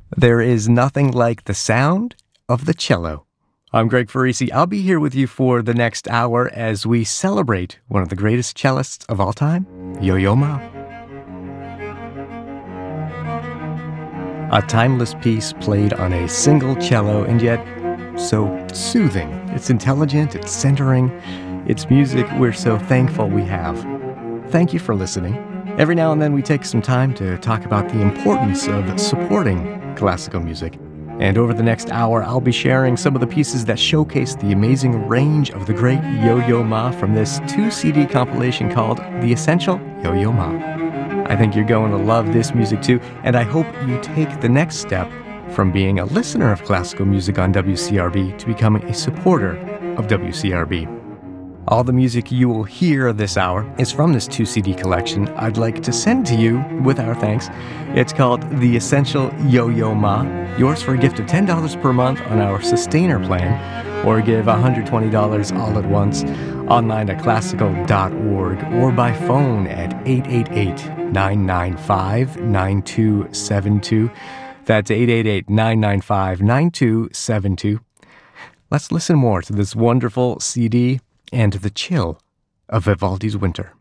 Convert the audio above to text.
There is nothing like the sound of the cello. I'm Greg Farisi. I'll be here with you for the next hour as we celebrate one of the greatest cellists of all time, Yo-Yo Ma. A timeless piece played on a single cello and yet so soothing. It's intelligent, it's centering, it's music we're so thankful we have. Thank you for listening. Every now and then we take some time to talk about the importance of supporting classical music. And over the next hour, I'll be sharing some of the pieces that showcase the amazing range of the great Yo-Yo Ma from this 2-CD compilation called The Essential Yo-Yo Ma. I think you're going to love this music too, and I hope you take the next step from being a listener of classical music on WCRB to becoming a supporter of WCRB. All the music you will hear this hour is from this 2-CD collection I'd like to send to you with our thanks. It's called The Essential Yo-Yo Ma, yours for a gift of $10 per month on our Sustainer plan, or give $120 all at once online at classical.org or by phone at 888-995-9272. That's 888-995-9272. Let's listen more to this wonderful CD and the chill of Vivaldi's Winter.